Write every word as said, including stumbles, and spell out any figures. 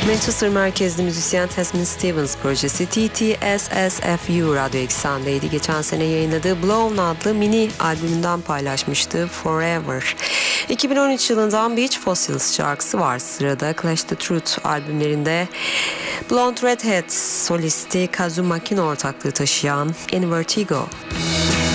Manchester merkezli müzisyen Tasman Stevens projesi T T S S F U Radyo Eksen'deydi. Geçen sene yayınladığı Blown adlı mini albümünden paylaşmıştı Forever. iki bin on üç yılından Beach Fossils şarkısı var sırada. Clash the Truth albümlerinde Blonde Redhead solisti Kazuma Kino ortaklığı taşıyan In Vertigo.